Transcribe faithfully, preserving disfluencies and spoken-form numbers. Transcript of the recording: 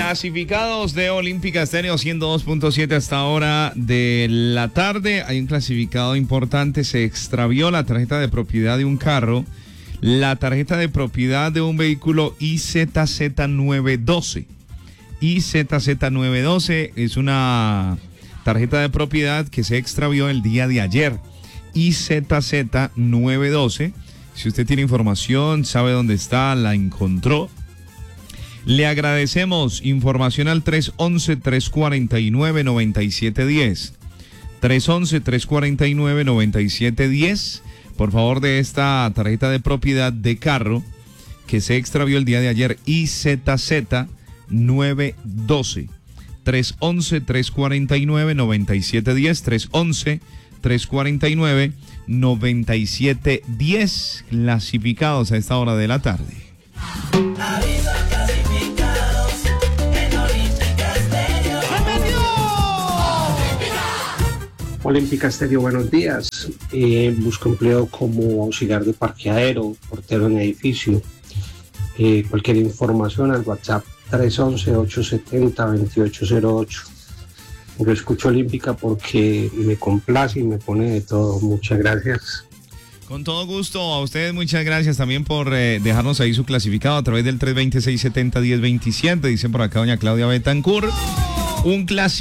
Clasificados de Olímpica Estéreo ciento dos punto siete hasta hora de la tarde. Hay un clasificado importante. Se extravió la tarjeta de propiedad de un carro, la tarjeta de propiedad de un vehículo I Z Z nueve doce. I Z Z nueve doce es una tarjeta de propiedad que se extravió el día de ayer. I Z Z nueve doce. Si usted tiene información, sabe dónde está, la encontró, le agradecemos. Información al tres once, tres cuarenta y nueve, noventa y siete diez. tres once, tres cuarenta y nueve, noventa y siete diez. Por favor, de esta tarjeta de propiedad de carro que se extravió el día de ayer, I Z Z nueve doce. tres once, tres cuarenta y nueve, noventa y siete diez. tres once, tres cuarenta y nueve, noventa y siete diez. Clasificados a esta hora de la tarde. Olímpica Estéreo, buenos días. Eh, busco empleo como auxiliar de parqueadero, portero en edificio. Eh, cualquier información al WhatsApp tres once, ocho setenta, veintiocho cero ocho. Yo escucho Olímpica porque me complace y me pone de todo. Muchas gracias. Con todo gusto, a ustedes muchas gracias también por eh, dejarnos ahí su clasificado a través del tres veinte, seiscientos setenta, diez veintisiete. Dicen por acá doña Claudia Betancourt. Un clasificado.